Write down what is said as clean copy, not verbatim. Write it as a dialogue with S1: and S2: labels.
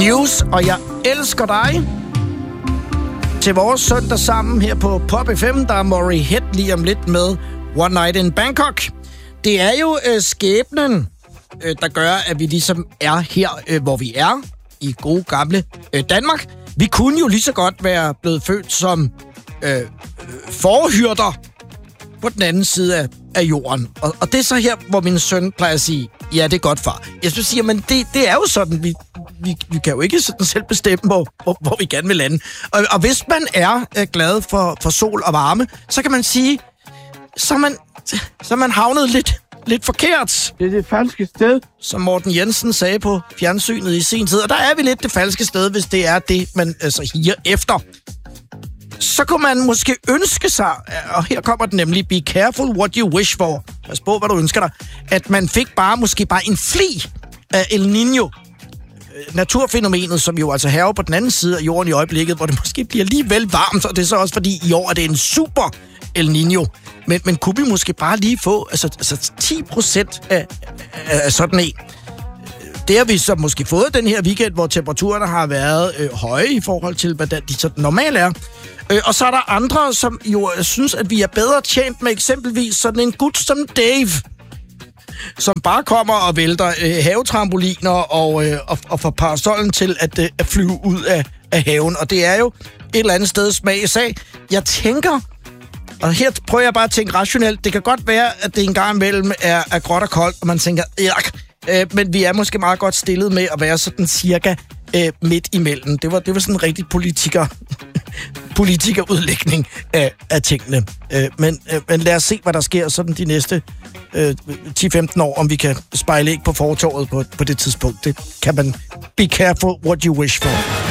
S1: News, og jeg elsker dig. Til vores søndag sammen her på Pop FM, der er Maury Head lige om lidt med One Night in Bangkok. Det er jo skæbnen, der gør, at vi ligesom er her, hvor vi er, i gode gamle Danmark. Vi kunne jo lige så godt være blevet født som forhyrter på den anden side af jorden. Og det er så her, hvor min søn plejer at sige, ja, det er godt, far. Jeg skulle sige, men det er jo sådan, vi kan jo ikke sådan selv bestemme, hvor vi gerne vil lande. Og hvis man er glad for sol og varme, så kan man sige, så er man havnet lidt forkert.
S2: Det er det falske sted.
S1: Som Morten Jensen sagde på fjernsynet i sin tid. Og der er vi lidt det falske sted, hvis det er det, man altså higer efter. Så kunne man måske ønske sig, og her kommer den nemlig, be careful what you wish for. Pas på, hvad du ønsker dig. At man fik måske bare en fli af El Niño. Naturfænomenet, som jo altså hærger på den anden side af jorden i øjeblikket, hvor det måske bliver alligevel varmt, og det er så også fordi i år er det en super El Niño. Men kunne vi måske bare lige få 10% af sådan en? Det har vi så måske fået den her weekend, hvor temperaturerne har været høje i forhold til, hvad de sådan normalt er. Og så er der andre, som jo synes, at vi er bedre tjent med eksempelvis sådan en gut som Dave, som bare kommer og vælter havetrampoliner og får parasollen til at flyve ud af haven. Og det er jo et eller andet sted smagsag. Jeg tænker, og her prøver jeg bare at tænke rationelt, det kan godt være, at det en gang imellem er gråt og koldt, og man tænker, men vi er måske meget godt stillet med at være sådan cirka midt imellem. Det var sådan en rigtig politikerudlægning af tingene. Men lad os se, hvad der sker sådan de næste 10-15 år, om vi kan spejle ikke på fortorvet på det tidspunkt. Det kan man be careful what you wish for.